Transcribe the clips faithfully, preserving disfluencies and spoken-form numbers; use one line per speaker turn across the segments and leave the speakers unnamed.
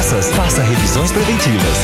peças. Faça revisões preventivas.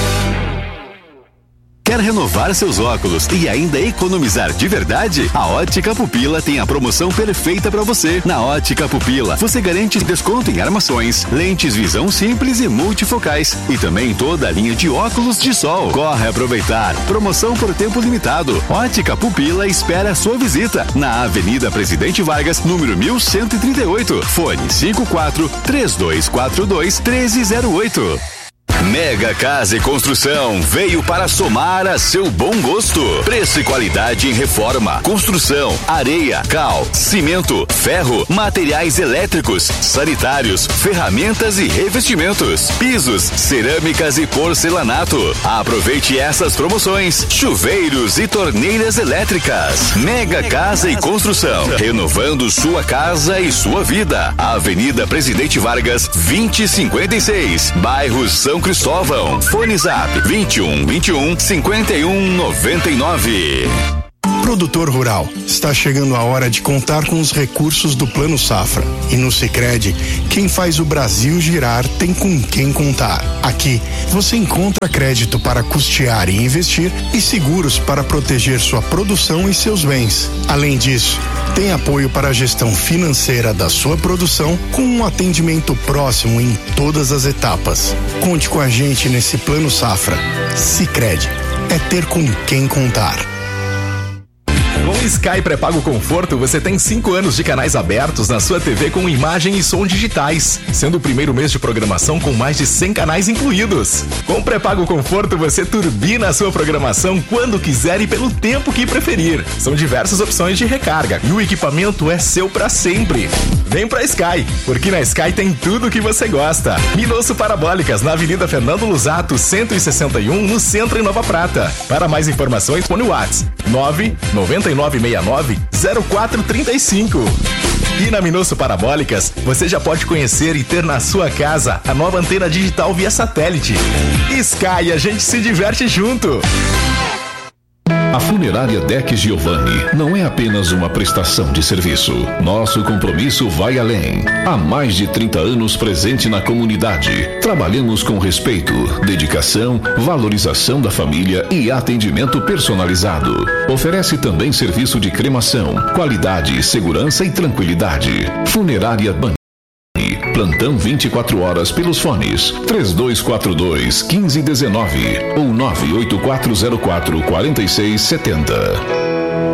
Quer renovar seus óculos e ainda economizar de verdade? A Ótica Pupila tem a promoção perfeita para você. Na Ótica Pupila, você garante desconto em armações, lentes visão simples e multifocais e também toda a linha de óculos de sol. Corre aproveitar. Promoção por tempo limitado. Ótica Pupila espera a sua visita na Avenida Presidente Vargas, número mil cento e trinta e oito. Fone cinco quatro três dois quatro dois um três zero oito. Mega Casa e Construção veio para somar a seu bom gosto. Preço e qualidade em reforma, construção, areia, cal, cimento, ferro, materiais elétricos, sanitários, ferramentas e revestimentos, pisos, cerâmicas e porcelanato. Aproveite essas promoções. Chuveiros e torneiras elétricas. Mega Casa e Construção, renovando sua casa e sua vida. Avenida Presidente Vargas, vinte e cinquenta e seis, bairro São Cristóvão. Fone Zap vinte e um, vinte e um, cinquenta e um, noventa e nove.
Produtor rural, está chegando a hora de contar com os recursos do Plano Safra. E no Sicredi, quem faz o Brasil girar tem com quem contar. Aqui, você encontra crédito para custear e investir e seguros para proteger sua produção e seus bens. Além disso, tem apoio para a gestão financeira da sua produção com um atendimento próximo em todas as etapas. Conte com a gente nesse Plano Safra. Sicredi, é ter com quem contar.
Com o Sky Pré-Pago Conforto, você tem cinco anos de canais abertos na sua T V com imagem e som digitais, sendo o primeiro mês de programação com mais de cem canais incluídos. Com o Pré-Pago Conforto, você turbina a sua programação quando quiser e pelo tempo que preferir. São diversas opções de recarga e o equipamento é seu para sempre. Vem pra Sky, porque na Sky tem tudo o que você gosta. Minosso Parabólicas, na Avenida Fernando Lusato, cento e sessenta e um, no centro em Nova Prata. Para mais informações, põe o WhatsApp nove nove nove seis nove zero quatro três cinco. E na Minosso Parabólicas, você já pode conhecer e ter na sua casa a nova antena digital via satélite. Sky, a gente se diverte junto.
A Funerária Deck Giovanni não é apenas uma prestação de serviço. Nosso compromisso vai além. Há mais de trinta anos presente na comunidade. Trabalhamos com respeito, dedicação, valorização da família e atendimento personalizado. Oferece também serviço de cremação, qualidade, segurança e tranquilidade. Funerária Bank. Plantão vinte e quatro horas pelos fones três dois quatro dois, um cinco um nove ou nove oito quatro zero quatro, quatro seis sete zero.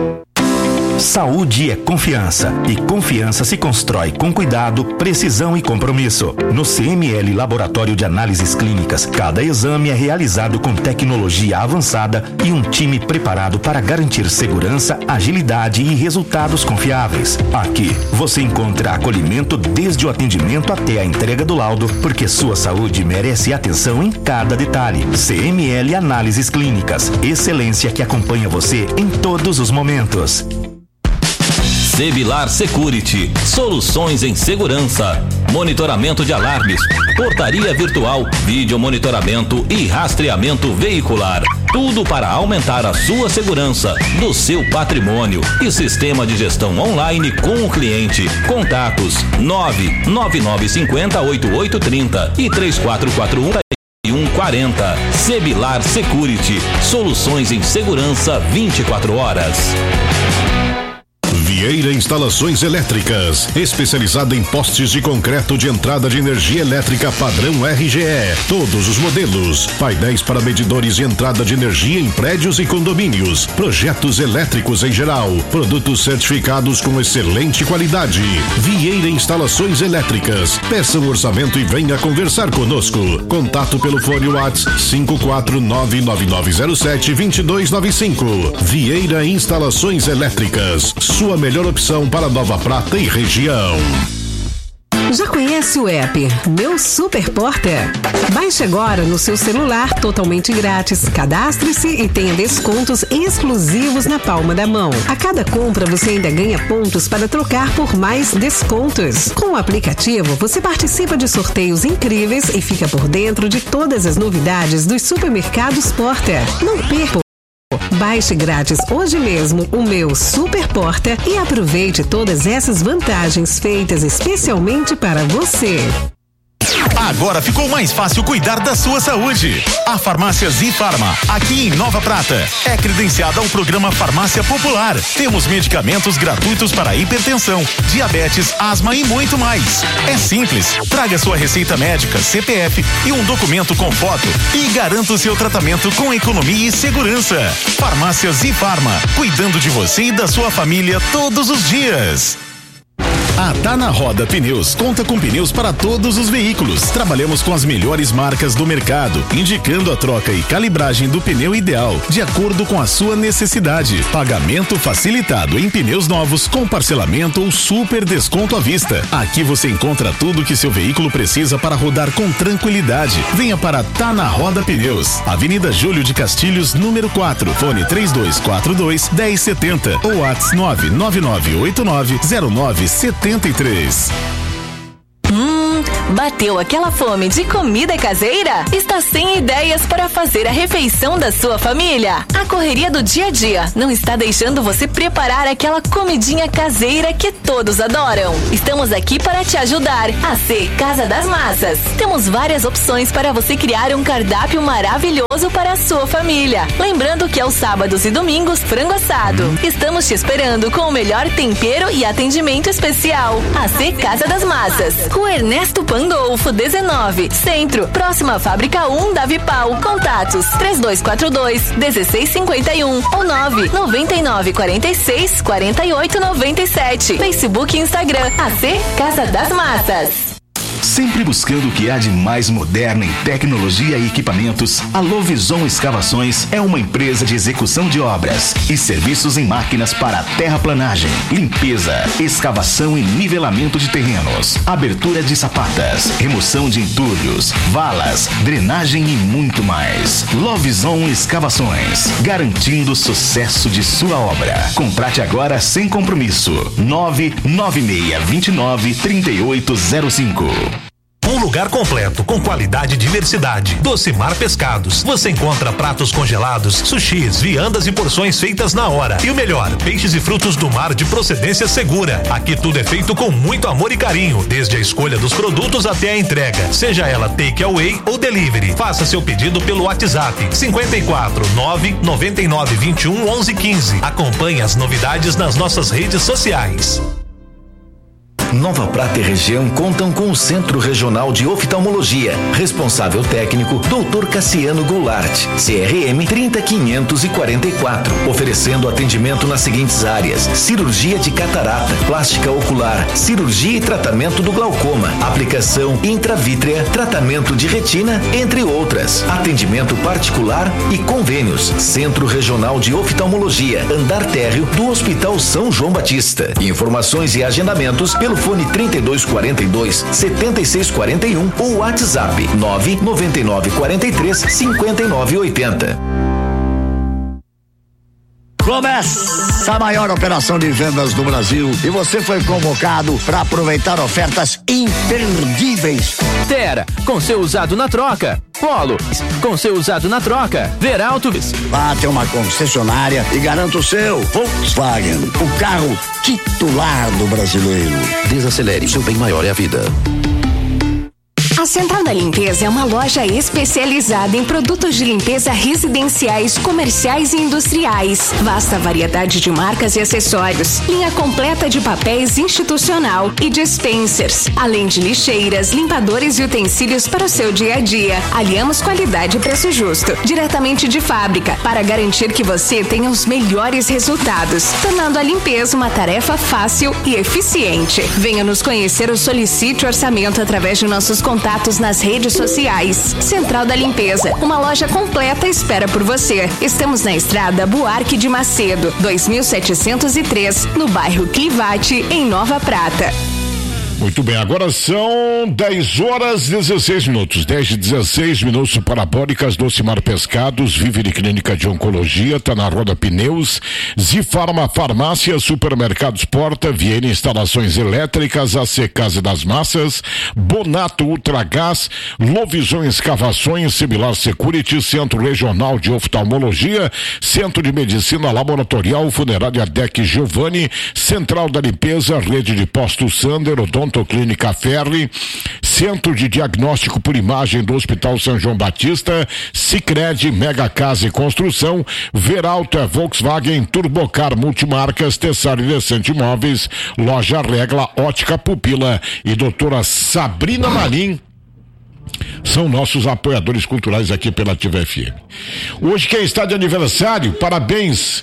Saúde é confiança e confiança se constrói com cuidado, precisão e compromisso. No C M L Laboratório de Análises Clínicas, cada exame é realizado com tecnologia avançada e um time preparado para garantir segurança, agilidade e resultados confiáveis. Aqui você encontra acolhimento desde o atendimento até a entrega do laudo, porque sua saúde merece atenção em cada detalhe. C M L Análises Clínicas, excelência que acompanha você em todos os momentos.
Sebilar Security, soluções em segurança, monitoramento de alarmes, portaria virtual, vídeo monitoramento e rastreamento veicular. Tudo para aumentar a sua segurança, do seu patrimônio e sistema de gestão online com o cliente. Contatos nove nove nove cinco zero oito oito três zero e três quatro quatro um um quarenta. Sebilar Security, soluções em segurança vinte e quatro horas.
Vieira Instalações Elétricas, especializada em postes de concreto de entrada de energia elétrica padrão R G E. Todos os modelos, painéis para medidores de entrada de energia em prédios e condomínios, projetos elétricos em geral, produtos certificados com excelente qualidade. Vieira Instalações Elétricas. Peça um orçamento e venha conversar conosco. Contato pelo fone WhatsApp cinco quatro nove nove nove zero sete dois dois nove cinco. Vieira Instalações Elétricas. Sua melhor opção para Nova Prata e região.
Já conhece o app Meu Super Porter? Baixe agora no seu celular totalmente grátis. Cadastre-se e tenha descontos exclusivos na palma da mão. A cada compra você ainda ganha pontos para trocar por mais descontos. Com o aplicativo você participa de sorteios incríveis e fica por dentro de todas as novidades dos supermercados Porter. Não perca. Baixe grátis hoje mesmo o Meu Super Porter e aproveite todas essas vantagens feitas especialmente para você.
Agora ficou mais fácil cuidar da sua saúde. A Farmácia Zifarma, aqui em Nova Prata, é credenciada ao programa Farmácia Popular. Temos medicamentos gratuitos para hipertensão, diabetes, asma e muito mais. É simples. Traga sua receita médica, C P F e um documento com foto e garanta o seu tratamento com economia e segurança. Farmácia Zifarma, cuidando de você e da sua família todos os dias. A Tá na Roda Pneus conta com pneus para todos os veículos. Trabalhamos com as melhores marcas do mercado, indicando a troca e calibragem do pneu ideal, de acordo com a sua necessidade. Pagamento facilitado em pneus novos, com parcelamento ou super desconto à vista. Aqui você encontra tudo que seu veículo precisa para rodar com tranquilidade. Venha para Tá na Roda Pneus, Avenida Júlio de Castilhos, número quatro, fone três dois quatro dois, um zero sete zero ou WhatsApp nove nove nove oito nove zero nove sete três.
Hum, bateu aquela fome de comida caseira? Está sem ideias para fazer a refeição da sua família? A correria do dia a dia não está deixando você preparar aquela comidinha caseira que todos adoram? Estamos aqui para te ajudar. A C Casa das Massas. Temos várias opções para você criar um cardápio maravilhoso para a sua família. Lembrando que aos sábados e domingos, frango assado. Estamos te esperando com o melhor tempero e atendimento especial. A C Casa das Massas. Rua Ernesto Pandolfo, dezenove, Centro, próxima à Fábrica um da Vipal. Contatos três dois quatro dois, um seis cinco um ou nove nove nove quatro seis quatro oito nove sete. Facebook e Instagram, A C Casa das Massas.
Sempre buscando o que há de mais moderno em tecnologia e equipamentos, a Lovison Escavações é uma empresa de execução de obras e serviços em máquinas para terraplanagem, limpeza, escavação e nivelamento de terrenos, abertura de sapatas, remoção de entulhos, valas, drenagem e muito mais. Lovison Escavações, garantindo o sucesso de sua obra. Contrate agora sem compromisso. nove nove seis dois nove, três oito zero cinco.
Um lugar completo, com qualidade e diversidade. Docimar Pescados. Você encontra pratos congelados, sushis, viandas e porções feitas na hora. E o melhor, peixes e frutos do mar de procedência segura. Aqui tudo é feito com muito amor e carinho, desde a escolha dos produtos até a entrega, seja ela take away ou delivery. Faça seu pedido pelo WhatsApp cinco quatro nove nove nove dois um onze quinze. Acompanhe as novidades nas nossas redes sociais.
Nova Prata e região contam com o Centro Regional de Oftalmologia. Responsável técnico, doutor Cassiano Goulart, C R M trinta quinhentos e quarenta e quatro, oferecendo atendimento nas seguintes áreas: cirurgia de catarata, plástica ocular, cirurgia e tratamento do glaucoma, aplicação intravítrea, tratamento de retina, entre outras. Atendimento particular e convênios. Centro Regional de Oftalmologia, andar térreo do Hospital São João Batista. Informações e agendamentos pelo fone trinta e dois quarenta e dois, setenta e seis quarenta e um ou WhatsApp nove nove nove quatro três, cinco nove oito zero.
Começa a maior operação de vendas do Brasil e você foi convocado para aproveitar ofertas imperdíveis.
Tera, com seu usado na troca. Polo, com seu usado na troca. Veralto.
Vá até uma concessionária e garanta o seu Volkswagen, o carro titular do brasileiro.
Desacelere, seu bem maior é a vida.
A Central da Limpeza é uma loja especializada em produtos de limpeza residenciais, comerciais e industriais. Vasta variedade de marcas e acessórios. Linha completa de papéis institucional e dispensers. Além de lixeiras, limpadores e utensílios para o seu dia a dia. Aliamos qualidade e preço justo, diretamente de fábrica, para garantir que você tenha os melhores resultados, tornando a limpeza uma tarefa fácil e eficiente. Venha nos conhecer ou solicite orçamento através de nossos contatos nas redes sociais. Central da Limpeza, uma loja completa espera por você. Estamos na estrada Buarque de Macedo, dois mil setecentos e três, no bairro Clivate, em Nova Prata.
Muito bem, agora são dez horas e dezesseis minutos, dez e dezesseis minutos. Parabólicas, Docimar Pescados, Vive de Clínica de Oncologia, Tá na Roda Pneus, Zifarma Farmácia, Supermercados Porta, Viena Instalações Elétricas, A C Casa das Massas, Bonato Ultragás, Lovison Escavações, Similar Security, Centro Regional de Oftalmologia, Centro de Medicina Laboratorial, Funerária D E C Giovanni, Central da Limpeza, Rede de Postos Sander, Odonto Odontoclínica Ferri, Centro de Diagnóstico por Imagem do Hospital São João Batista, Sicredi, Mega Casa e Construção, Veralto é Volkswagen, Turbocar Multimarcas, Tessari Decente Imóveis, Loja Regla, Ótica Pupila e doutora Sabrina Marim são nossos apoiadores culturais aqui pela Ativa F M. Hoje quem está de aniversário, parabéns.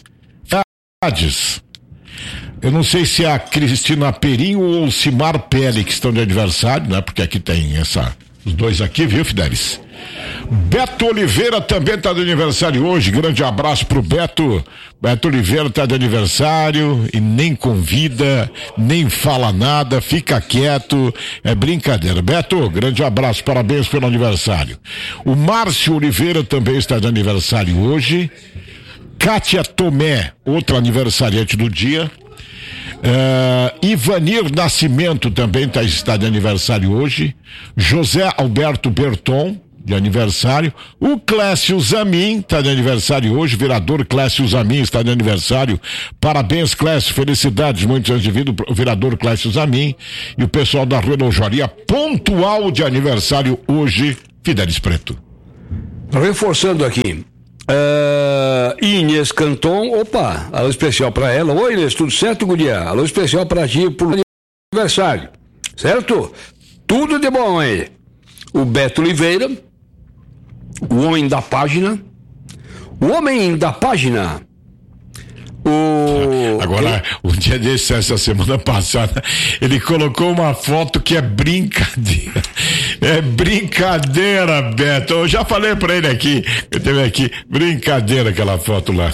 Eu não sei se é a Cristina Perinho ou o Cimar Pele que estão de aniversário, né? Porque aqui tem essa, os dois aqui, viu, Fidelis? Beto Oliveira também está de aniversário hoje. Grande abraço pro Beto. Beto Oliveira está de aniversário e nem convida, nem fala nada, fica quieto. É brincadeira. Beto, grande abraço, parabéns pelo aniversário. O Márcio Oliveira também está de aniversário hoje. Kátia Tomé, outra aniversariante do dia. Uh, Ivanir Nascimento também tá, está de aniversário hoje. José Alberto Berton, de aniversário. O Clécio Zamin está de aniversário hoje. Vereador Clécio Zamin está de aniversário. Parabéns, Clécio, felicidades, muitos anos de vida, o vereador Clécio Zamin. E o pessoal da relojaria pontual de aniversário hoje, Fidelis Preto.
Reforçando aqui. Uh, Inês Canton, opa, alô especial pra ela. Oi, Inês, tudo certo, guria? Alô especial pra ti por aniversário, certo? Tudo de bom aí. O Beto Oliveira, o homem da página, o homem da página, o...
Agora, um dia desse, essa semana passada, ele colocou uma foto que é brincadeira. É brincadeira, Beto. Eu já falei pra ele aqui, eu teve aqui, brincadeira aquela foto lá.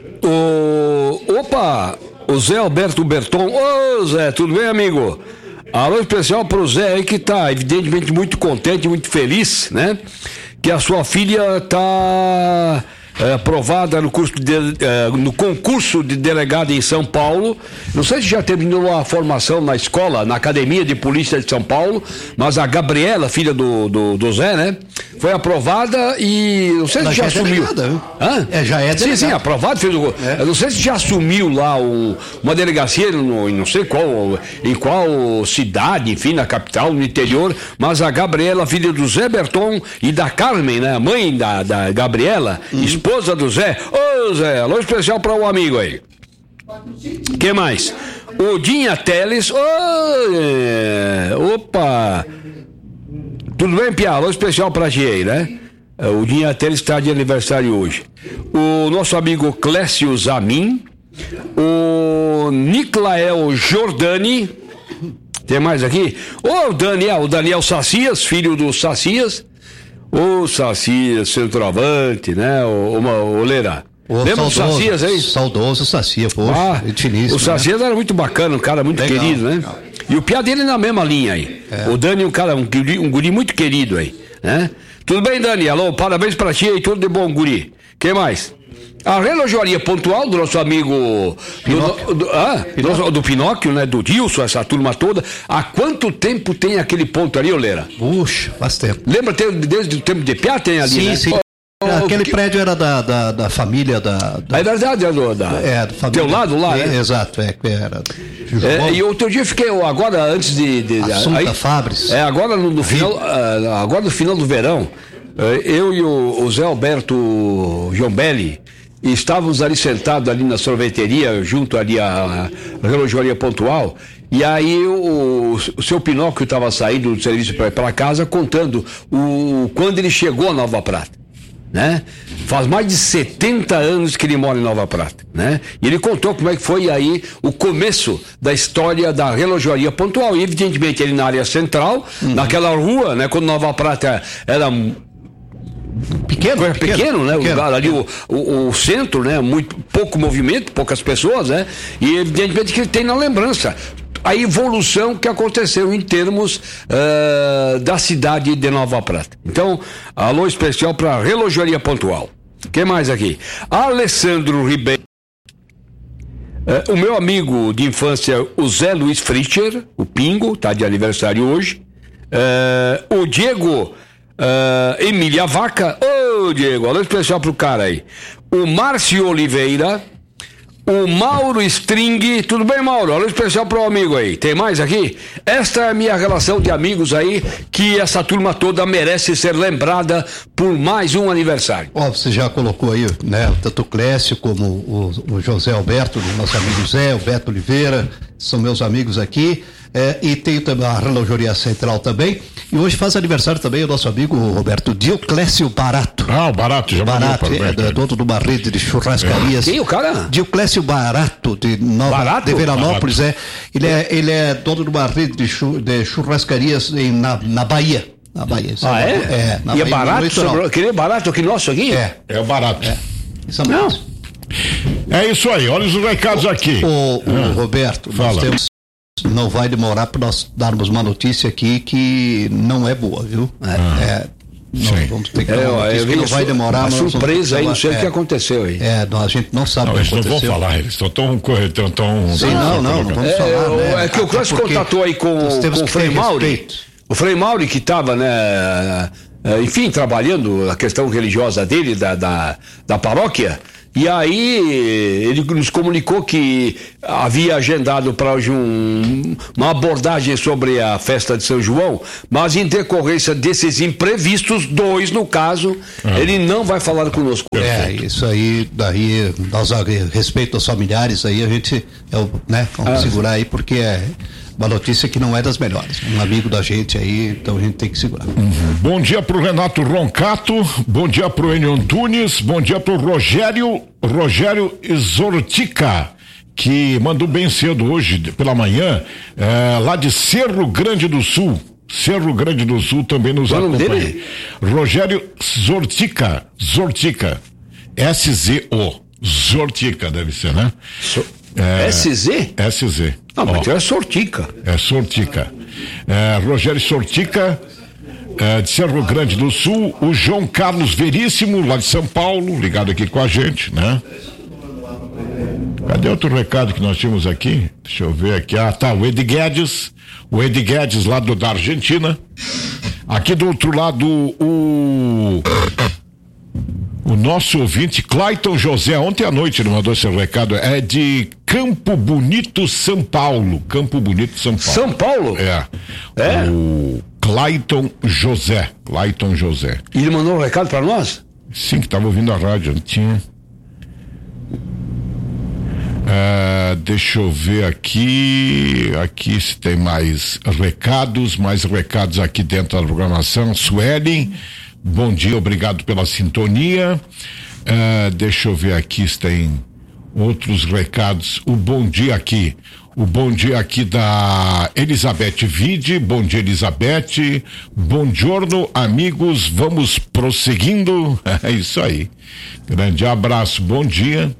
O... Opa, o Zé Alberto Berton. Ô, Zé, tudo bem, amigo? Alô especial pro Zé aí que tá evidentemente muito contente, muito feliz, né? Que a sua filha tá... É, aprovada no, curso de, é, no concurso de delegado em São Paulo. Não sei se já terminou a formação na escola, na Academia de Polícia de São Paulo, mas a Gabriela, filha do, do, do Zé, né? Foi aprovada e não sei se já, já assumiu. Delegada, Hã? É, já é delegada. Sim, sim, aprovado, fez o. É. Eu não sei se já assumiu lá o, uma delegacia, no, não sei qual, em qual cidade, enfim, na capital, no interior, mas a Gabriela, filha do Zé Berton e da Carmen, né? A mãe da, da Gabriela, uhum. Esposa do Zé. Ô Zé, alô especial para o amigo aí. Que mais? O Dinha Teles. Oh, é, opa! Tudo bem, Pia? Alô especial pra ti aí, né? O Dinha Teles está de aniversário hoje. O nosso amigo Clécio Zamin. O Niclael Jordani. Tem mais aqui? O Daniel, o Daniel Sacias, filho do Sacias. O Sacias, centroavante, né? O, o, o Leira.
O
Lembra do Sacias aí?
Saudoso Sacias, poxa.
Ah, o Sacias, né? Era muito bacana, um cara muito legal, querido, né? Legal. E o Pia dele na mesma linha aí. É. O Dani, um cara, um guri, um guri muito querido aí, né? Tudo bem, Dani? Alô, parabéns pra ti aí, tudo de bom, guri. Quem mais? A relojaria pontual do nosso amigo Pinóquio. Do, do, ah, Pinóquio. Do, do Pinóquio, né? Do Dilson, essa turma toda. Há quanto tempo tem aquele ponto ali, Oleira?
Puxa, faz tempo.
Lembra, desde o tempo de Pia tem ali,
sim,
né?
Sim, aquele que... prédio era da, da, da família da, da...
É verdade, é do, da...
É, da família.
Teu lado lá,
é,
né?
Exato, é, era...
É, e outro dia eu fiquei, agora antes de... de
Assunta aí, Fabres.
É, agora no, no final, agora no final do verão, eu e o, o Zé Alberto Giombelli estávamos ali sentados ali na sorveteria, junto ali à, à relojaria pontual, e aí o, o seu Pinóquio estava saindo do serviço para casa contando o, quando ele chegou a Nova Prata, né? Faz mais de setenta anos que ele mora em Nova Prata, né? E ele contou como é que foi aí o começo da história da relojaria pontual, e evidentemente ele na área central, uhum. naquela rua, né? Quando Nova Prata era... Pequeno, pequeno, pequeno, né? Pequeno. O, ali o, o, o centro, né? Muito pouco movimento, poucas pessoas, né? E evidentemente que ele tem na lembrança a evolução que aconteceu em termos uh, da cidade de Nova Prata. Então, alô especial para a relojaria pontual. Quem mais aqui? Alessandro Ribeiro. Uh, o meu amigo de infância, o Zé Luiz Fritcher, o Pingo, tá de aniversário hoje. Uh, o Diego Uh, Emília Vaca, ô oh, Diego, alô especial pro cara aí. O Márcio Oliveira, O Mauro String, tudo bem, Mauro? Alô especial pro amigo aí. Tem mais aqui? Esta é a minha relação de amigos aí, que essa turma toda merece ser lembrada por mais um aniversário.
Ó, você já colocou aí, né, tanto o Clécio como o, o José Alberto, nosso amigo Zé, o Beto Oliveira, são meus amigos aqui. É, e tem também a Relojoria Central também. E hoje faz aniversário também o nosso amigo Roberto Dioclésio Barato.
Ah, o Barato, já
Barato, é, é dono de uma rede de churrascarias.
Quem o cara?
Dioclésio Barato, de, Nova,
Barato?
de Veranópolis, é. Ele, é. ele é dono de uma rede de, chur, de churrascarias em, na, na Bahia. Na Bahia.
Ah, é?
É, na
e
Bahia,
é barato? Sobre, que nem barato aqui nosso aqui?
É, é o Barato.
É. Isso
Não.
É isso aí, olha os recados aqui.
O, o
ah,
Roberto,
fala.
nós temos. Não vai demorar para nós darmos uma notícia aqui que não é boa, viu? É,
Ah.
é, nós vamos ter que
É,
dar uma
eu
notícia
vi
que não
a
vai
su-
demorar.
a
mas nós vamos
surpresa
ter
aí,
que
não sei o
é,
que aconteceu aí.
É, não, a gente não sabe
Não,
o que
eles não vão
aconteceu.
falar, eles estão tão tão, tão
Sim, não, não, não vamos
É,
falar.
o-
né?
é que o
Até
Clássico
porque
contatou aí com,
nós temos
com o
que
Frei
ter
Mauri.
respeito.
O Frei Mauri que estava, né, é, enfim, trabalhando a questão religiosa dele, da, da, da paróquia. E aí ele nos comunicou que havia agendado para hoje um, uma abordagem sobre a festa de São João, mas em decorrência desses imprevistos, dois no caso,
Ah.
ele não vai falar conosco.
É, isso aí, daí, nós a respeito aos familiares aí, a gente, é o, né, vamos
Ah.
segurar aí, porque é uma notícia que não é das melhores. Um amigo da gente aí, então a gente tem que segurar.
Bom dia pro Renato Roncato, bom dia pro Enio Antunes, bom dia pro Rogério, Rogério Zortica, que mandou bem cedo hoje, pela manhã, é, lá de Cerro Grande do Sul. Cerro Grande do Sul também nos
Qual o nome
acompanha.
dele?
Rogério Zortica, Zortica, S Z O, Zortica deve ser, né? É,
S Z?
S Z.
Ah, mas
Ó.
é Sortica.
É Sortica. É, Rogério Sortica, é, de Cerro Grande do Sul. O João Carlos Veríssimo, lá de São Paulo, ligado aqui com a gente, né? Cadê outro recado que nós tínhamos aqui? Deixa eu ver aqui. Ah, tá, o Ed Guedes. O Ed Guedes, lá do, da Argentina. Aqui do outro lado, o. O nosso ouvinte, Clayton José, ontem à noite ele mandou esse recado, é de Campo Bonito, São Paulo. Campo Bonito, São Paulo.
São Paulo?
É.
É?
O Clayton José. Clayton José.
E ele mandou um recado para nós?
Sim, que estava ouvindo a rádio, não tinha. Ah, deixa eu ver aqui. Aqui se tem mais recados, mais recados aqui dentro da programação. Suelen, bom dia, obrigado pela sintonia. Ah, deixa eu ver aqui se tem outros recados. O bom dia aqui. O bom dia aqui da Elizabeth Vide. Bom dia, Elizabeth. Bom giorno, amigos. Vamos prosseguindo. É isso aí. Grande abraço, bom dia.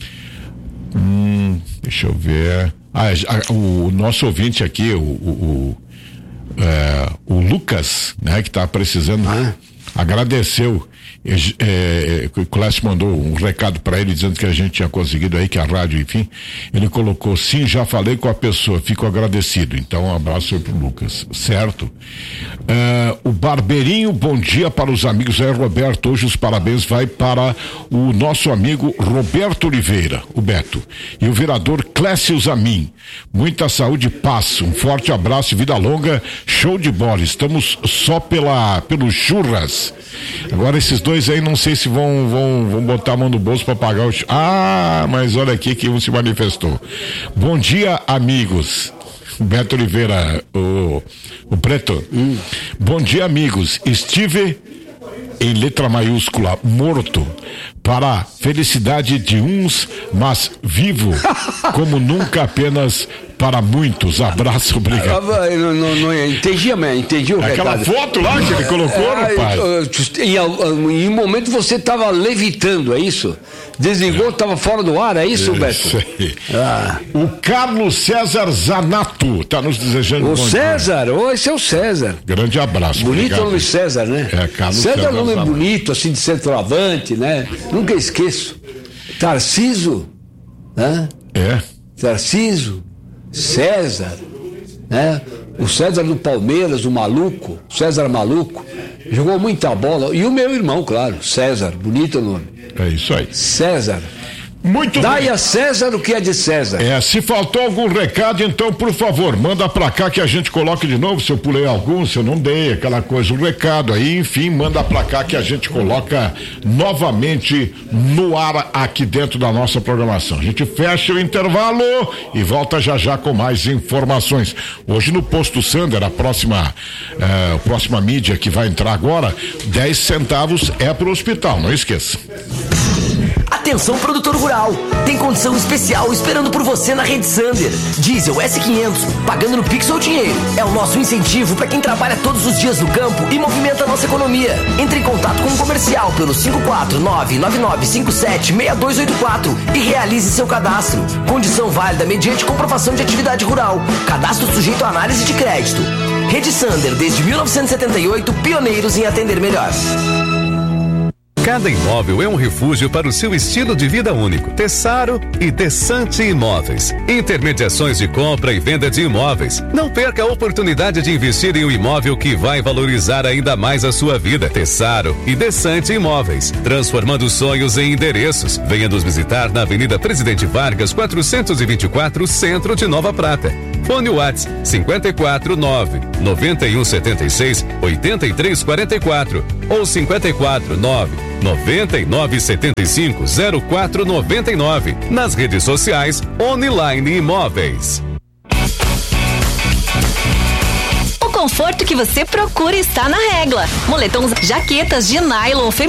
Hum, deixa eu ver. Ah, a, o, o nosso ouvinte aqui, o, o, o, é, o Lucas, né, que está precisando, ah. agradeceu. É, o Clássico mandou um recado para ele dizendo que a gente tinha conseguido aí, que a rádio, enfim, ele colocou, sim, já falei com a pessoa, fico agradecido. Então, um abraço aí pro Lucas, certo? É, o Barbeirinho, bom dia para os amigos aí, Roberto. Hoje os parabéns vai para o nosso amigo Roberto Oliveira, o Beto, e o vereador Clécio Zamin. Muita saúde e paz, um forte abraço e vida longa, show de bola. Estamos só pela, pelos churras. Agora esses dois aí não sei se vão, vão, vão botar a mão no bolso para pagar o... Ah, mas olha aqui que um se manifestou. Bom dia, amigos. Beto Oliveira, o, o Preto. Hum. Bom dia, amigos. Estive em letra maiúscula, morto, para a felicidade de uns, mas vivo, como nunca, apenas para muitos. Abraço, obrigado.
Ah, não, não, não entendi, mas entendi o
Aquela
recado.
foto lá que ele colocou,
ah,
rapaz.
Em, em um momento você estava levitando, é isso? Desligou, estava fora do ar, é isso, Beto?
Isso aí.
Ah.
O Carlos César Zanato está nos desejando
O
bom
César,
dia.
oh, esse é o César.
Grande abraço.
Bonito
obrigado.
o nome César, né?
É, Carlos
César,
César
é um nome
Zanato.
bonito, assim, de centroavante, né? Nunca esqueço. Tarciso, né?
É.
Tarciso, César, né? O César do Palmeiras, o maluco, César maluco, jogou muita bola. E o meu irmão, claro, César, bonito o nome.
É isso aí.
César.
Muito
Dai
bem.
a César o que é de César.
É, se faltou algum recado, então, por favor, manda pra cá que a gente coloque de novo. Se eu pulei algum, se eu não dei, aquela coisa, o recado aí, enfim, manda pra cá que a gente coloca novamente no ar aqui dentro da nossa programação. A gente fecha o intervalo e volta já já com mais informações. Hoje no Posto Sander, a próxima, eh, a próxima mídia que vai entrar agora, dez centavos é pro hospital, não esqueça.
Atenção, produtor rural, tem condição especial esperando por você na Rede Sander. Diesel S quinhentos, pagando no Pix ou dinheiro. É o nosso incentivo para quem trabalha todos os dias no campo e movimenta a nossa economia. Entre em contato com o comercial pelo cinco quatro nove nove nove cinco sete seis dois oito quatro e realize seu cadastro. Condição válida mediante comprovação de atividade rural. Cadastro sujeito a análise de crédito. Rede Sander, desde mil novecentos e setenta e oito, pioneiros em atender melhor.
Cada imóvel é um refúgio para o seu estilo de vida único. Tessaro e Desante Imóveis. Intermediações de compra e venda de imóveis. Não perca a oportunidade de investir em um imóvel que vai valorizar ainda mais a sua vida. Tessaro e Desante Imóveis. Transformando sonhos em endereços. Venha nos visitar na Avenida Presidente Vargas, quatrocentos e vinte e quatro, Centro de Nova Prata. Fone WhatsApp cinquenta e quatro nove noventa e um setenta e seis oitenta e três quarenta e quatro ou cinquenta e quatro nove noventa e nove setenta e cinco zero quatro noventa e nove. Nas redes sociais Online Imóveis.
O conforto que você procura está na Regla. Moletons, jaquetas de nylon feminino